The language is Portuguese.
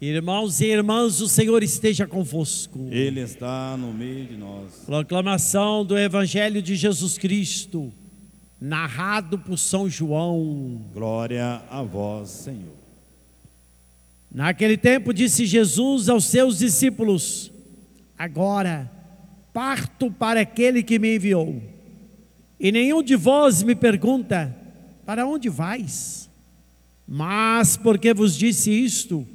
Irmãos e irmãs, o Senhor esteja convosco. Ele está no meio de nós. Proclamação do Evangelho de Jesus Cristo, narrado por São João. Glória a vós, Senhor. Naquele tempo disse Jesus aos seus discípulos: agora parto para aquele que me enviou. E nenhum de vós me pergunta: para onde vais? Mas porque vos disse isto,